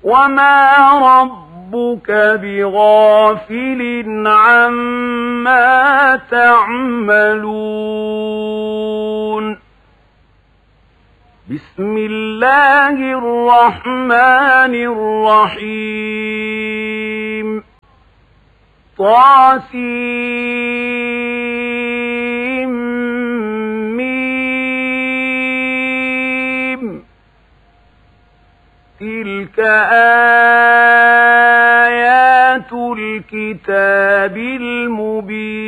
وما ربك بغافل عما تعملون بسم الله الرحمن الرحيم طاسيم تلك آيات الكتاب المبين